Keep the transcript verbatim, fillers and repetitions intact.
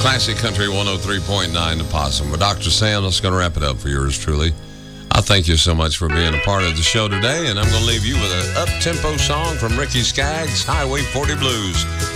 Classic Country one oh three point nine, The Possum. With Doctor Sam, that's going to wrap it up for yours truly. I thank you so much for being a part of the show today, and I'm going to leave you with an up-tempo song from Ricky Skaggs, Highway forty Blues.